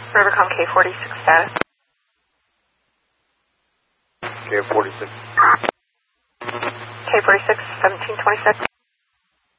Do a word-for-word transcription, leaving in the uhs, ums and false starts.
Rivercom K forty-six status. K forty-six. K forty-six, seventeen twenty-six.